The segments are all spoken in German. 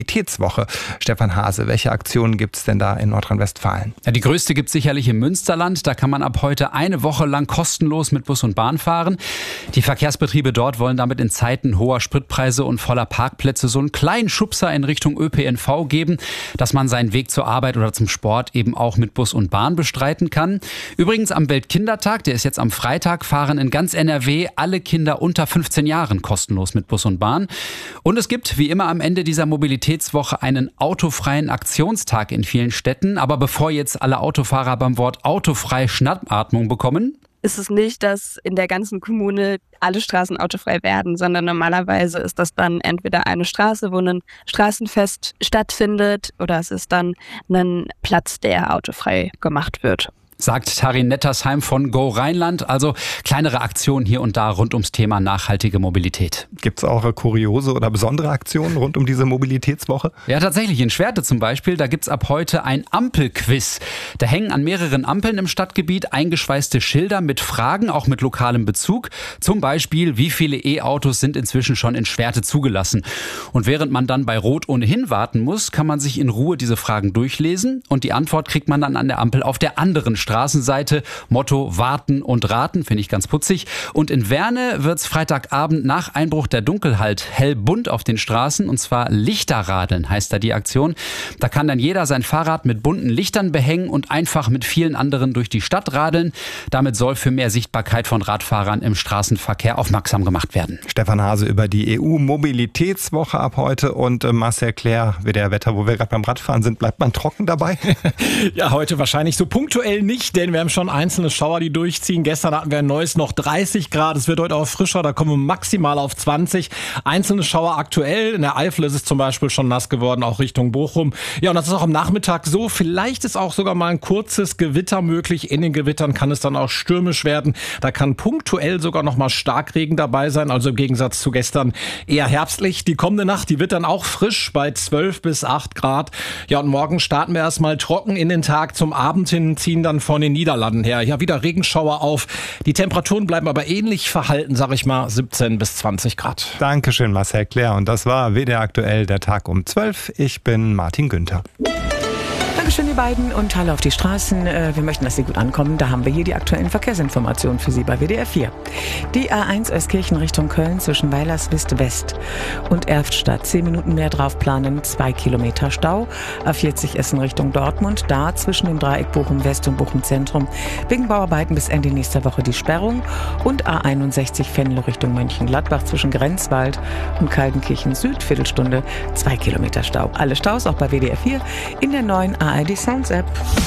Mobilitätswoche. Stefan Hase, welche Aktionen gibt es denn da in Nordrhein-Westfalen? Ja, die größte gibt es sicherlich im Münsterland. Da kann man ab heute eine Woche lang kostenlos mit Bus und Bahn fahren. Die Verkehrsbetriebe dort wollen damit in Zeiten hoher Spritpreise und voller Parkplätze so einen kleinen Schubser in Richtung ÖPNV geben, dass man seinen Weg zur Arbeit oder zum Sport eben auch mit Bus und Bahn bestreiten kann. Übrigens am Weltkindertag, der ist jetzt am Freitag, fahren in ganz NRW alle Kinder unter 15 Jahren kostenlos mit Bus und Bahn. Und es gibt wie immer am Ende dieser Mobilitätswoche einen autofreien Aktionstag in vielen Städten. Aber bevor jetzt alle Autofahrer beim Wort autofrei Schnappatmung bekommen, ist es nicht, dass in der ganzen Kommune alle Straßen autofrei werden, sondern normalerweise ist das dann entweder eine Straße, wo ein Straßenfest stattfindet, oder es ist dann ein Platz, der autofrei gemacht wird. Sagt Tarin Nettersheim von Go Rheinland. Also kleinere Aktionen hier und da rund ums Thema nachhaltige Mobilität. Gibt es auch kuriose oder besondere Aktionen rund um diese Mobilitätswoche? Ja, tatsächlich. In Schwerte zum Beispiel, da gibt's ab heute ein Ampelquiz. Da hängen an mehreren Ampeln im Stadtgebiet eingeschweißte Schilder mit Fragen, auch mit lokalem Bezug. Zum Beispiel, wie viele E-Autos sind inzwischen schon in Schwerte zugelassen? Und während man dann bei Rot ohnehin warten muss, kann man sich in Ruhe diese Fragen durchlesen. Und die Antwort kriegt man dann an der Ampel auf der anderen Straßenseite. Motto warten und raten, finde ich ganz putzig. Und in Werne wird's Freitagabend nach Einbruch der Dunkelheit hell bunt auf den Straßen. Und zwar Lichterradeln heißt da die Aktion. Da kann dann jeder sein Fahrrad mit bunten Lichtern behängen und einfach mit vielen anderen durch die Stadt radeln. Damit soll für mehr Sichtbarkeit von Radfahrern im Straßenverkehr aufmerksam gemacht werden. Stefan Hase über die EU-Mobilitätswoche ab heute und Marcel Claire, WDR-Wetter, wo wir gerade beim Radfahren sind. Bleibt man trocken dabei? Ja, heute wahrscheinlich so punktuell nicht, denn wir haben schon einzelne Schauer, die durchziehen. Gestern hatten wir ein neues noch 30 Grad. Es wird heute auch frischer, da kommen wir maximal auf 20. Einzelne Schauer aktuell. In der Eifel ist es zum Beispiel schon nass geworden, auch Richtung Bochum. Ja, und das ist auch am Nachmittag so. Vielleicht ist auch sogar mal ein kurzes Gewitter möglich. In den Gewittern kann es dann auch stürmisch werden. Da kann punktuell sogar noch mal Starkregen dabei sein. Also im Gegensatz zu gestern eher herbstlich. Die kommende Nacht, die wird dann auch frisch bei 12 bis 8 Grad. Ja, und morgen starten wir erstmal trocken in den Tag. Zum Abend hin ziehen dann von den Niederlanden her ja wieder Regenschauer auf. Die Temperaturen bleiben aber ähnlich verhalten, sag ich mal, 17 bis 20 Grad. Dankeschön, Marcel Claire. Und das war WDR aktuell, der Tag um 12. Ich bin Martin Günther. Dankeschön, ihr beiden, und Hallo auf die Straßen. Wir möchten, dass Sie gut ankommen. Da haben wir hier die aktuellen Verkehrsinformationen für Sie bei WDR 4. Die A1 Euskirchen Richtung Köln zwischen Weilerswist West und Erftstadt. 10 Minuten mehr drauf planen, 2 Kilometer Stau. A40 Essen Richtung Dortmund. Da zwischen dem Dreieck Bochum West und Bochum Zentrum wegen Bauarbeiten bis Ende nächster Woche die Sperrung. Und A61 Venlo Richtung Mönchengladbach zwischen Grenzwald und Kaltenkirchen Süd. Viertelstunde, 2 Kilometer Stau. Alle Staus auch bei WDR 4 in der neuen ARD Sounds App.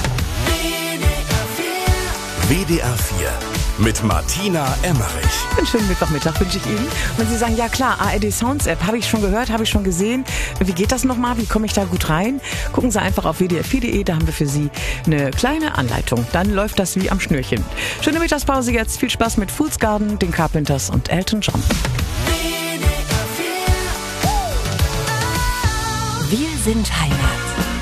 WDR 4 mit Martina Emmerich. Einen schönen Mittwochmittag wünsche ich Ihnen. Und wenn Sie sagen, ja klar, ARD Sounds App, habe ich schon gehört, habe ich schon gesehen. Wie geht das nochmal? Wie komme ich da gut rein? Gucken Sie einfach auf wdr4.de, da haben wir für Sie eine kleine Anleitung. Dann läuft das wie am Schnürchen. Schöne Mittagspause jetzt. Viel Spaß mit Fools Garden, den Carpenters und Elton John. Wir sind Heimat.